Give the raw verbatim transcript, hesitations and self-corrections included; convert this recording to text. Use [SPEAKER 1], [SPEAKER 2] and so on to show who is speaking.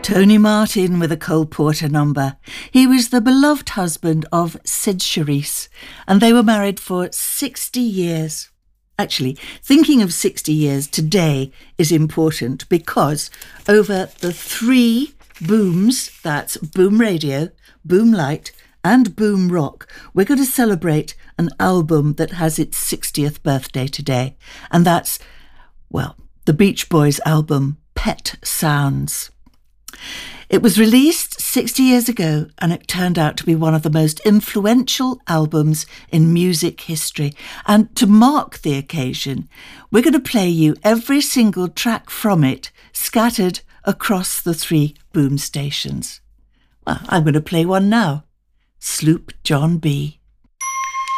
[SPEAKER 1] Tony Martin with a Cole Porter number. He was the beloved husband of Sid Charisse, and they were married for sixty years. Actually, thinking of sixty years today is important because over the three booms, that's Boom Radio, Boom Light and Boom Rock, we're going to celebrate an album that has its sixtieth birthday today. And that's, well, the Beach Boys album, Pet Sounds. It was released sixty years ago and it turned out to be one of the most influential albums in music history. And to mark the occasion, we're going to play you every single track from it scattered across the three boom stations. Well, I'm going to play one now. Sloop John B.